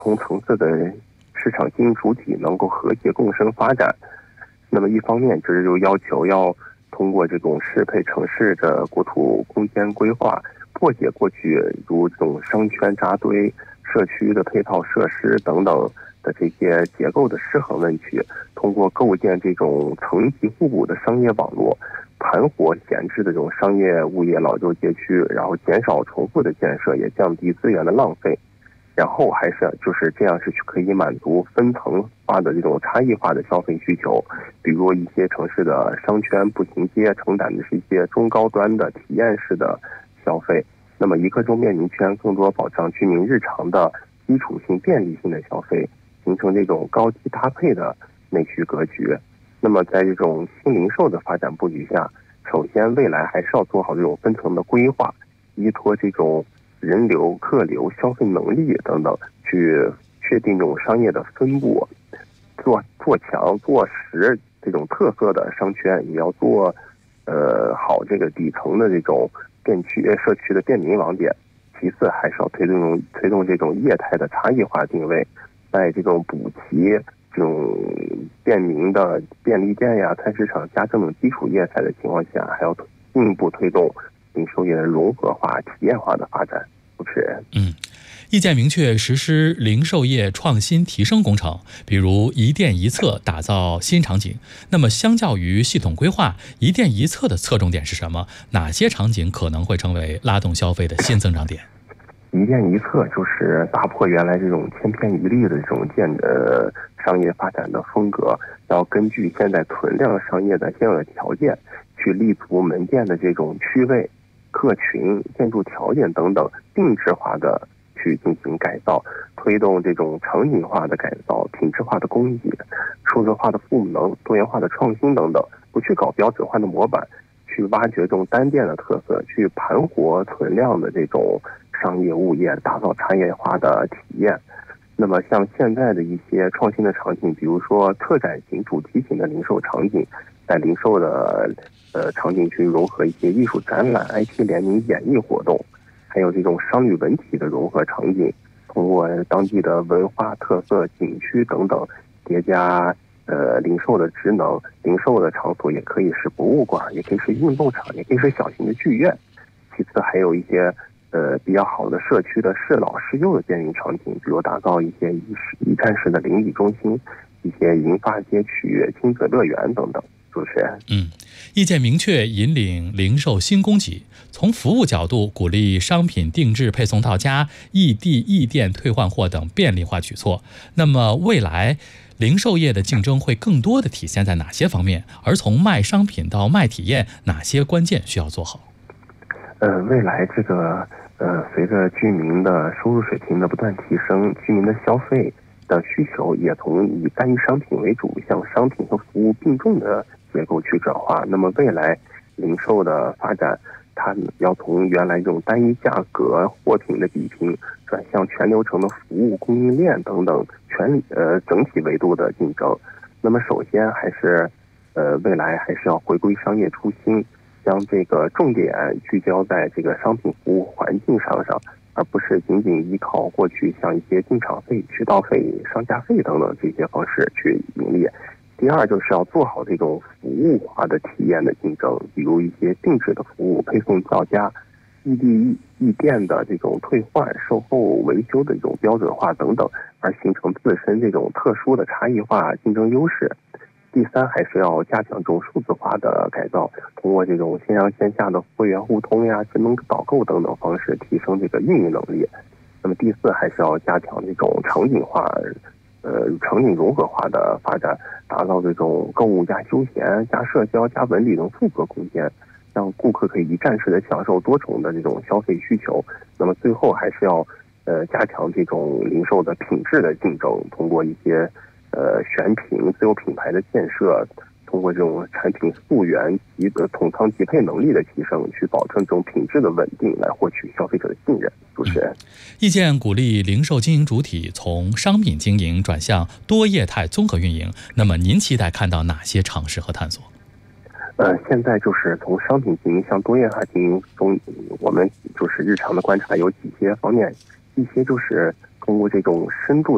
同层次的市场经营主体能够和谐共生发展。那么一方面就是要求要通过这种适配城市的国土空间规划，破解过去如这种商圈扎堆、社区的配套设施等等的这些结构的失衡问题，通过构建这种层级互补的商业网络，盘活闲置的这种商业物业老旧街区，然后减少重复的建设，也降低资源的浪费。然后还是就是这样是可以满足分层化的这种差异化的消费需求，比如一些城市的商圈步行街承担的是一些中高端的体验式的消费，那么一个周边民圈更多保障居民日常的基础性便利性的消费，形成这种高低搭配的内需格局。那么在这种新零售的发展布局下，首先未来还是要做好这种分层的规划，依托这种人流、客流、消费能力等等，去确定这种商业的分布，做强做实这种特色的商圈，也要做好这个底层的这种社区的便民网点。其次还是要推动这种业态的差异化定位，在这种补齐这种便民的便利店呀、菜市场、家政等基础业态的情况下，还要进一步推动零售业的融合化、体验化的发展。主持人， 意见明确实施零售业创新提升工程，比如一店一策打造新场景。那么相较于系统规划，一店一策的侧重点是什么？哪些场景可能会成为拉动消费的新增长点？ 一店一策就是打破原来这种千篇一律的这种商业发展的风格，要根据现在存量商业的现有的条件，去立足门店的这种区位、客群、建筑条件等等，定制化的去进行改造，推动这种场景化的改造、品质化的工艺、数字化的赋能、多元化的创新等等，不去搞标准化的模板，去挖掘这种单店的特色，去盘活存量的这种商业物业，打造差异化的体验。那么像现在的一些创新的场景，比如说特展型、主题型的零售场景，在零售的场景去融合一些艺术展览、IT 联名演艺活动，还有这种商旅文体的融合场景，通过当地的文化特色、景区等等叠加零售的职能。零售的场所也可以是博物馆，也可以是运动场，也可以是小型的剧院。其次还有一些比较好的社区的适老适幼的便民场景，比如打造一些一站式的邻里中心，一些银发街区、亲子乐园等等。主持人， 意见明确引领零售新供给，从服务角度鼓励商品定制配送到家、异地异店退换货等便利化举措。那么未来零售业的竞争会更多的体现在哪些方面？而从卖商品到卖体验，哪些关键需要做好？ 未来这个随着居民的收入水平的不断提升，居民的消费的需求也从以单一商品为主，向商品和服务并重的结构去转化。那么未来零售的发展，它要从原来这种单一价格货品的比拼，转向全流程的服务、供应链等等整体维度的竞争。那么首先还是未来还是要回归商业初心，将这个重点聚焦在这个商品服务环境上，而不是仅仅依靠过去像一些进场费、渠道费、上架费等等这些方式去盈利。第二就是要做好这种服务化的体验的竞争，比如一些定制的服务、配送到家、异地异店的这种退换、售后维修的这种标准化等等，而形成自身这种特殊的差异化竞争优势。第三，还是要加强这种数字化的改造，通过这种线上线下的会员互通呀、智能导购等等方式提升这个运营能力。那么第四，还是要加强这种场景化、场景融合化的发展，打造这种购物加休闲、加社交、加文旅等复合空间，让顾客可以一站式的享受多重的这种消费需求。那么最后还是要加强这种零售的品质的竞争，通过一些选品、自有品牌的建设，通过这种产品溯源及统仓集配能力的提升，去保证这种品质的稳定，来获取消费者的信任。主持人， 意见鼓励零售经营主体从商品经营转向多业态综合运营。那么您期待看到哪些尝试和探索？ 现在就是从商品经营向多业态经营中，我们就是日常的观察有几些方面，一些就是通过这种深度